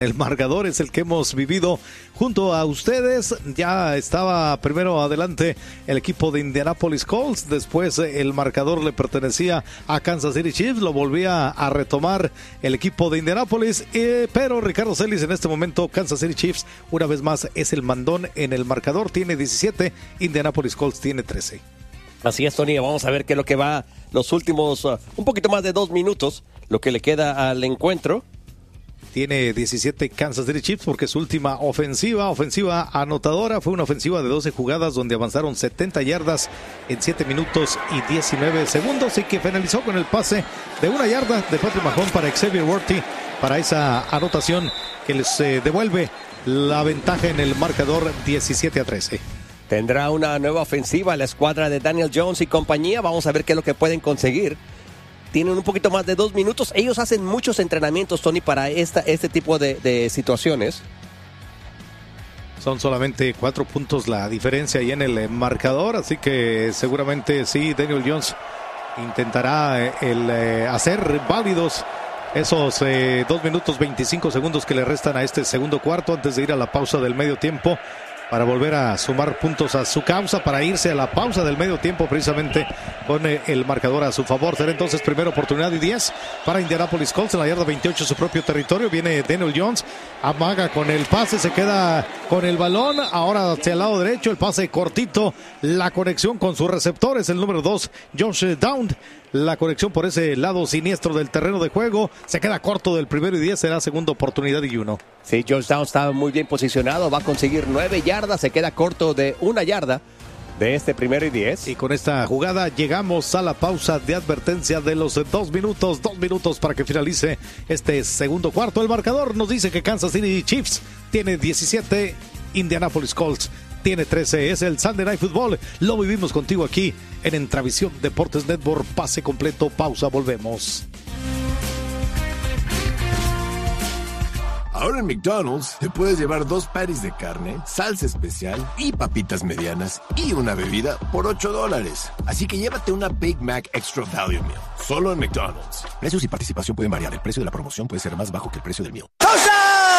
El marcador es el que hemos vivido junto a ustedes. Ya estaba primero adelante el equipo de Indianapolis Colts. Después el marcador le pertenecía a Kansas City Chiefs. Lo volvía a retomar el equipo de Indianapolis. Pero Ricardo Celis, en este momento Kansas City Chiefs una vez más es el mandón en el marcador. Tiene 17, Indianapolis Colts tiene 13. Así es, Tony. Vamos a ver qué es lo que va los últimos un poquito más de 2 minutos, lo que le queda al encuentro. Tiene 17 Kansas City Chiefs porque su última ofensiva anotadora fue una ofensiva de 12 jugadas donde avanzaron 70 yardas en 7 minutos y 19 segundos y que finalizó con el pase de 1 yarda de Patrick Mahomes para Xavier Worthy para esa anotación que les devuelve la ventaja en el marcador 17-13. Tendrá una nueva ofensiva la escuadra de Daniel Jones y compañía. Vamos a ver qué es lo que pueden conseguir. Tienen un poquito más de 2 minutos. Ellos hacen muchos entrenamientos, Tony, para este tipo de situaciones. Son solamente 4 puntos la diferencia ahí en el marcador, así que seguramente sí, Daniel Jones intentará hacer válidos esos 2 minutos 25 segundos que le restan a este segundo cuarto antes de ir a la pausa del medio tiempo, para volver a sumar puntos a su causa, para irse a la pausa del medio tiempo precisamente con el marcador a su favor. Será entonces primera oportunidad y 10 para Indianapolis Colts en la yarda 28 su propio territorio. Viene Daniel Jones, amaga con el pase, se queda con el balón, ahora hacia el lado derecho, el pase cortito, la conexión con su receptor es el número 2, Josh Dowd. La conexión por ese lado siniestro del terreno de juego. Se queda corto del primero y 10. Será segunda oportunidad y 1. Sí, George Downs está muy bien posicionado. Va a conseguir 9 yardas. Se queda corto de 1 yarda de este primero y 10. Y con esta jugada llegamos a la pausa de advertencia de los 2 minutos. 2 minutos para que finalice este segundo cuarto. El marcador nos dice que Kansas City Chiefs tiene 17. Indianapolis Colts tiene 13, es el Sunday Night Football. Lo vivimos contigo aquí en Entravisión Deportes Network. Pase completo, pausa, volvemos. Ahora en McDonald's te puedes llevar 2 patties de carne, salsa especial y papitas medianas y una bebida por $8. Así que llévate una Big Mac Extra Value Meal, solo en McDonald's. Precios y participación pueden variar. El precio de la promoción puede ser más bajo que el precio del meal.